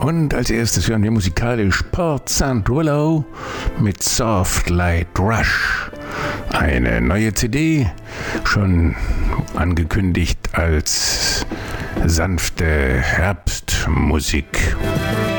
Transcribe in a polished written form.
Und als erstes hören wir musikalisch Port St. Willow mit Soft Light Rush. Eine neue CD, schon angekündigt als sanfte Herbstmusik.